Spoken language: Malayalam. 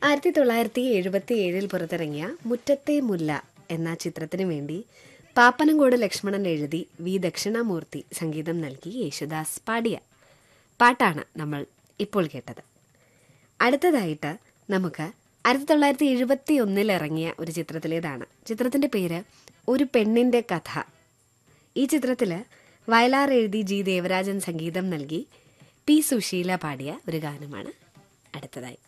1977 പുറത്തിറങ്ങിയ മുറ്റത്തെ മുല്ല എന്ന ചിത്രത്തിനു വേണ്ടി പാപ്പനംകോട് ലക്ഷ്മണൻ എഴുതി വി ദക്ഷിണാമൂർത്തി സംഗീതം നൽകി യേശുദാസ് പാടിയ പാട്ടാണ് നമ്മൾ ഇപ്പോൾ കേട്ടത്. അടുത്തതായിട്ട് നമുക്ക് 1971 ഇറങ്ങിയ ഒരു ചിത്രത്തിലേതാണ്. ചിത്രത്തിൻ്റെ പേര് ഒരു പെണ്ണിൻ്റെ കഥ. ഈ ചിത്രത്തിൽ വയലാർ എഴുതി ജി ദേവരാജൻ സംഗീതം നൽകി പി സുശീല പാടിയ ഒരു ഗാനമാണ് അടുത്തതായി.